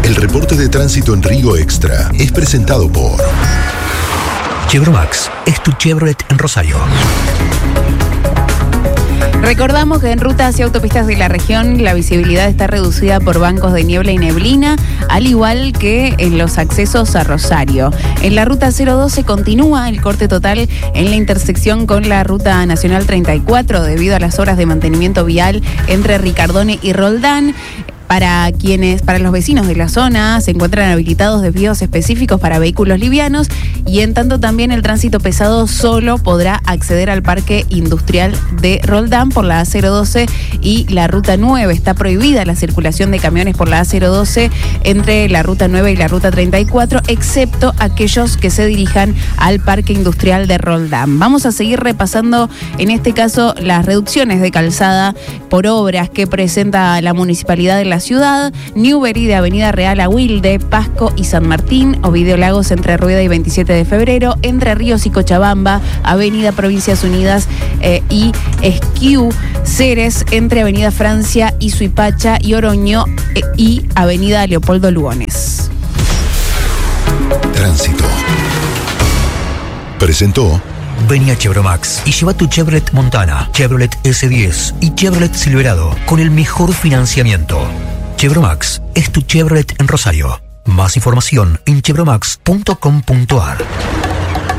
El reporte de tránsito en Río Extra es presentado por Chevromax, es tu Chevrolet en Rosario. Recordamos que en rutas y autopistas de la región la visibilidad está reducida por bancos de niebla y neblina, al igual que en los accesos a Rosario. En la ruta 012 continúa el corte total en la intersección con la ruta nacional 34 debido a las obras de mantenimiento vial entre Ricardone y Roldán. Para los vecinos de la zona, se encuentran habilitados desvíos específicos para vehículos livianos y en tanto también el tránsito pesado solo podrá acceder al parque industrial de Roldán por la A012 y la ruta 9. Está prohibida la circulación de camiones por la A012 entre la ruta 9 y la ruta 34, excepto aquellos que se dirijan al parque industrial de Roldán. Vamos a seguir repasando, en este caso, las reducciones de calzada por obras que presenta la municipalidad de la ciudad. Newbery de Avenida Real a Wilde, Pasco y San Martín, Ovidio Lagos entre Rueda y 27 de febrero, Entre Ríos y Cochabamba, Avenida Provincias Unidas y Esquiú, Ceres entre Avenida Francia y Suipacha y Oroño y Avenida Leopoldo Lugones. Tránsito. Presentó. Vení a Chevromax y lleva tu Chevrolet Montana, Chevrolet S10 y Chevrolet Silverado con el mejor financiamiento. Chevromax es tu Chevrolet en Rosario. Más información en chevromax.com.ar.